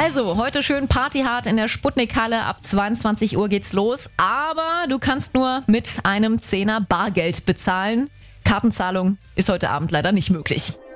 Also, heute schön partyhart in der Sputnik-Halle. Ab 22 Uhr geht's los. Aber du kannst nur mit einem Zehner Bargeld bezahlen. Kartenzahlung ist heute Abend leider nicht möglich.